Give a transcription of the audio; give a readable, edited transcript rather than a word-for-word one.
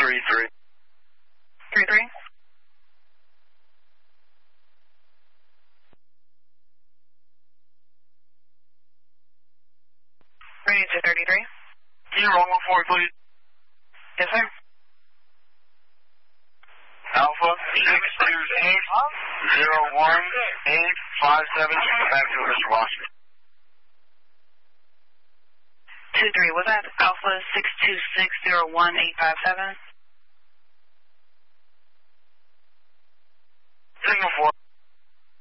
3-3. 3-3. Ready to 33. Can you roll 1-4, please? Yes, sir. Alpha 628-01857. Back to Mr. Washington. 2-3. Was that Alpha 626-01857? Signal 4.